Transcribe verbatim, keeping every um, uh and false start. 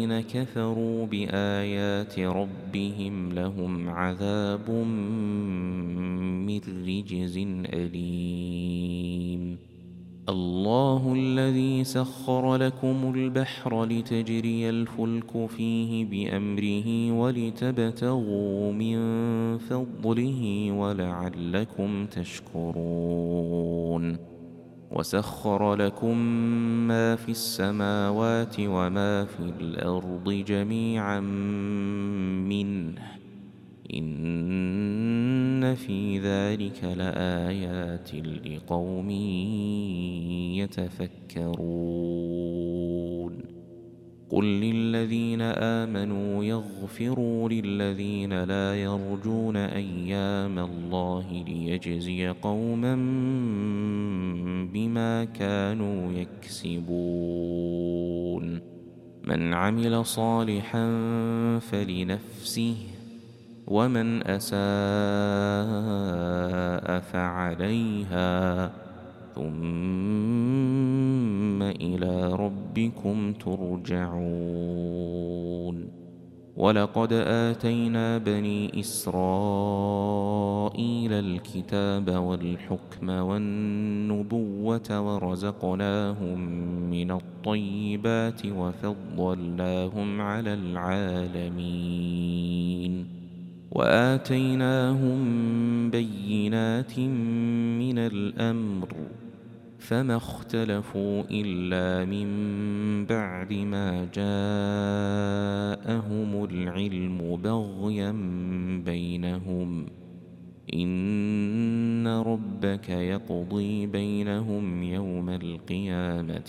الذين كفروا بآيات ربهم لهم عذاب من رجز أليم. الله الذي سخر لكم البحر لتجري الفلك فيه بأمره ولتبتغوا من فضله ولعلكم تشكرون. وسخر لكم ما في السماوات وما في الأرض جميعا منه إن في ذلك لآيات لقوم يتفكرون. قل للذين آمنوا يغفروا للذين لا يرجون أيام الله ليجزي قوما بما كانوا يكسبون. من عمل صالحا فلنفسه ومن أساء فعليها ثم إلى ربكم ترجعون. ولقد آتينا بني إسرائيل الكتاب والحكم والنبوة ورزقناهم من الطيبات وفضلناهم على العالمين وآتيناهم بينات من الأمر فما اختلفوا إلا من بعد ما جاءهم العلم بغيا بينهم إن ربك يقضي بينهم يوم القيامة